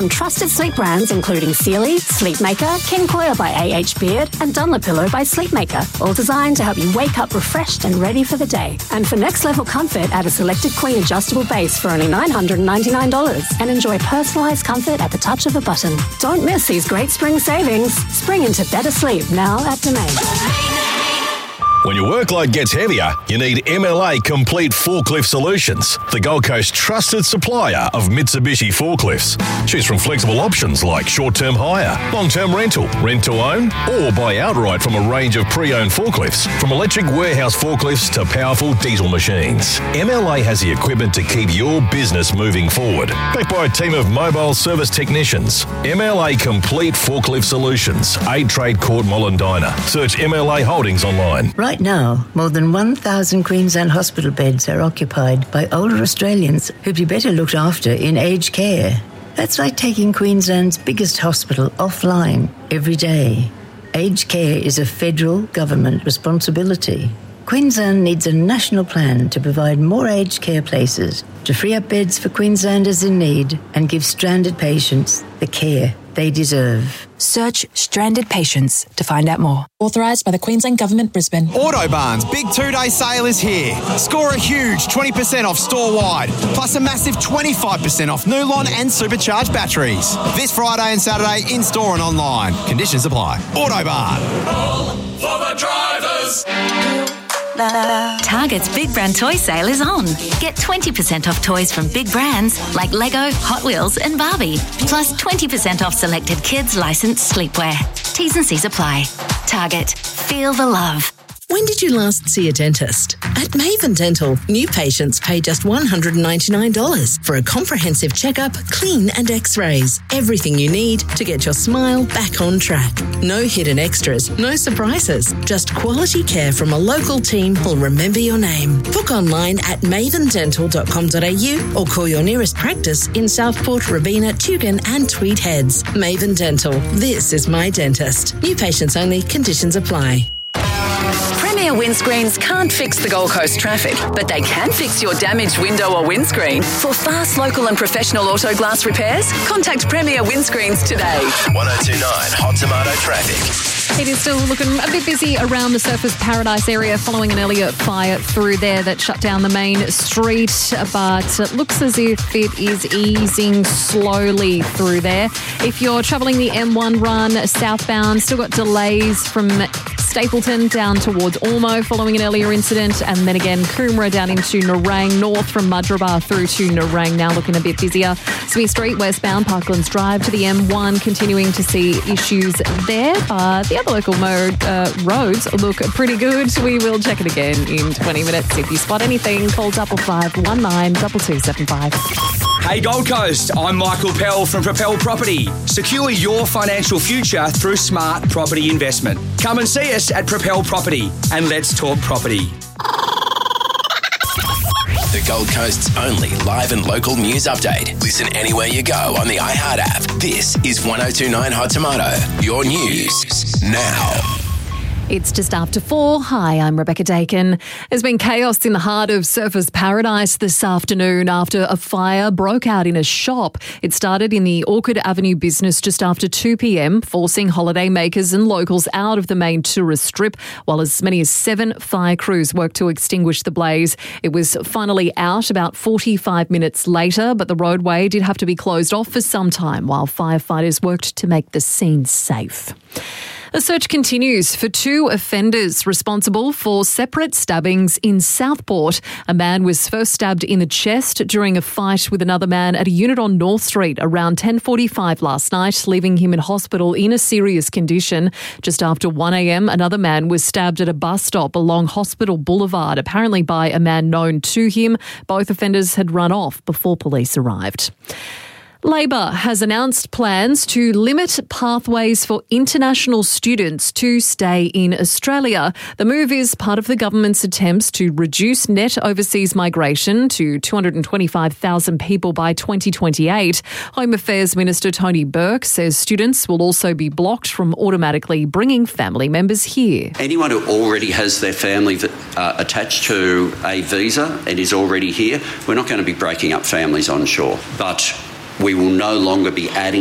From trusted sleep brands including Sealy, Sleepmaker, King Coil by AH Beard, and Dunlopillow by Sleepmaker, all designed to help you wake up refreshed and ready for the day. And for next level comfort, add a selected queen adjustable base for only $999 and enjoy personalised comfort at the touch of a button. Don't miss these great spring savings. Spring into better sleep now at Domain. When your workload gets heavier, you need MLA Complete Forklift Solutions, the Gold Coast trusted supplier of Mitsubishi forklifts. Choose from flexible options like short-term hire, long-term rental, rent-to-own, or buy outright from a range of pre-owned forklifts, from electric warehouse forklifts to powerful diesel machines. MLA has the equipment to keep your business moving forward. Backed by a team of mobile service technicians. MLA Complete Forklift Solutions, 8 Trade Court, Mollendina. Search MLA Holdings online. Right now, more than 1,000 Queensland hospital beds are occupied by older Australians who'd be better looked after in aged care. That's like taking Queensland's biggest hospital offline every day. Aged care is a federal government responsibility. Queensland needs a national plan to provide more aged care places, to free up beds for Queenslanders in need and give stranded patients the care they deserve. Search Stranded Patients to find out more. Authorised by the Queensland Government, Brisbane. Autobarn's big 2-day sale is here. Score a huge 20% off store-wide, plus a massive 25% off Nulon and supercharged batteries. This Friday and Saturday in-store and online. Conditions apply. Autobarn. All for the drivers. Target's Big Brand Toy Sale is on. Get 20% off toys from big brands like Lego, Hot Wheels and Barbie. Plus 20% off selected kids licensed sleepwear. T's and C's apply. Target. Feel the love. When did you last see a dentist? At Maven Dental, new patients pay just $199 for a comprehensive checkup, clean and x-rays. Everything you need to get your smile back on track. No hidden extras, no surprises. Just quality care from a local team who'll remember your name. Book online at mavendental.com.au or call your nearest practice in Southport, Robina, Tugun and Tweed Heads. Maven Dental. This is my dentist. New patients only. Conditions apply. Premier Windscreens can't fix the Gold Coast traffic, but they can fix your damaged window or windscreen. For fast, local and professional auto glass repairs, contact Premier Windscreens today. 1029 Hot Tomato Traffic. It is still looking a bit busy around the Surfers Paradise area following an earlier fire through there that shut down the main street, but it looks as if it is easing slowly through there. If you're travelling the M1 run southbound, still got delays from Stapleton down towards Ormo following an earlier incident, and then again Coomera down into Nerang, north from Mudgeeraba through to Nerang, now looking a bit busier. Smith Street westbound, Parklands Drive to the M1, continuing to see issues there, but the other local roads look pretty good. We will check it again in 20 minutes. If you spot anything, call 5519 2275. Hey Gold Coast, I'm Michael Pell from Propel Property. Secure your financial future through smart property investment. Come and see us at Propel Property and let's talk property. The Gold Coast's only live and local news update. Listen anywhere you go on the iHeart app. This is 1029 Hot Tomato. Your news now. It's just after 4. Hi, I'm Rebecca Dakin. There's been chaos in the heart of Surfers Paradise this afternoon after a fire broke out in a shop. It started in the Orchard Avenue business just after 2 p.m, forcing holiday makers and locals out of the main tourist strip, while as many as 7 fire crews worked to extinguish the blaze. It was finally out about 45 minutes later, but the roadway did have to be closed off for some time while firefighters worked to make the scene safe. A search continues for 2 offenders responsible for separate stabbings in Southport. A man was first stabbed in the chest during a fight with another man at a unit on North Street around 10:45 last night, leaving him in hospital in a serious condition. Just after 1 a.m, another man was stabbed at a bus stop along Hospital Boulevard, apparently by a man known to him. Both offenders had run off before police arrived. Labor has announced plans to limit pathways for international students to stay in Australia. The move is part of the government's attempts to reduce net overseas migration to 225,000 people by 2028. Home Affairs Minister Tony Burke says students will also be blocked from automatically bringing family members here. Anyone who already has their family attached to a visa and is already here, we're not going to be breaking up families on shore. But we will no longer be adding